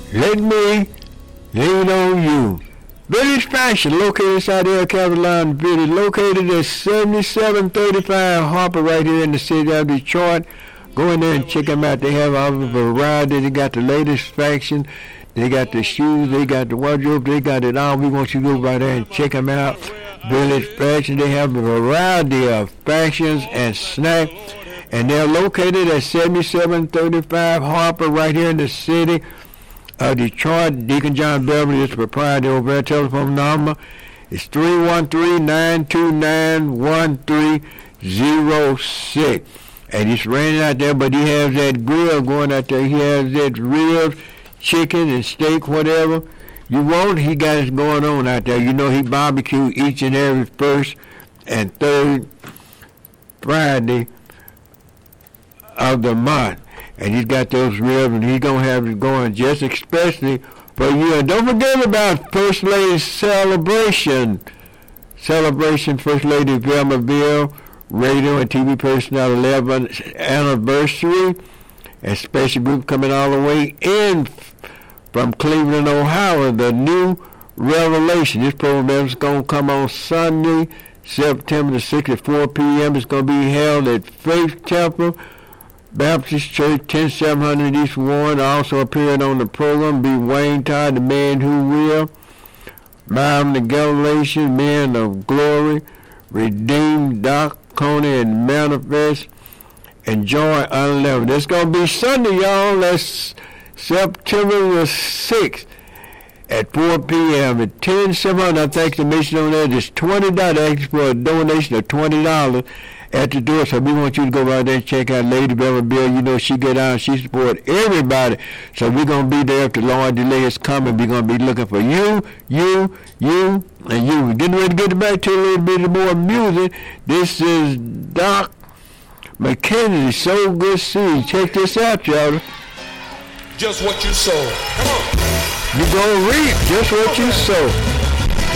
Let me lean on you. Village Fashion, located inside South Carolina Village, located at 7735 Harper, right here in the city of Detroit. Go in there and check them out. They have all the variety. They got the latest fashion. They got the shoes. They got the wardrobe. They got it all. We want you to go right there and check them out. Village Fashion. They have a variety of fashions and snacks. And they're located at 7735 Harper, right here in the city Detroit. Deacon John Beverly is the proprietor over there. Telephone number is 313-929-1306. And it's raining out there, but he has that grill going out there. He has that ribs, chicken, and steak, whatever you want. He got it going on out there. You know, he barbecue each and every first and third Friday of the month. And he's got those ribs, and he's going to have it going just especially for you. And don't forget about First Lady's celebration. First Lady Velma Bill, radio and TV personnel 11th anniversary. A special group coming all the way in from Cleveland, Ohio, the New Revelation. This program is going to come on Sunday, September the 6th at 4 p.m. It's going to be held at Faith Temple Baptist Church, 10700 East Warren. Also appearing on the program be Wayne Todd, the Man Who Will, Myron the Galatian, Men of Glory, Redeemed, Doc Coney, and Manifest, and Joy Unleavened. It's going to be Sunday, y'all. That's September the 6th at 4 p.m. at 10700. I think the mission on there is $20. Asking for a donation of $20 at the door. So we want you to go right there and check out Lady Bella Bill. You know, she get out and she support everybody. So we're going to be there if the Lord delay is coming. We're going to be looking for you, and you. We're getting ready to get back to a little bit more music. This is Doc McKenzie, So Good Seed. Check this out, y'all. Just what you sow. Come on. You're going to reap just what you sow.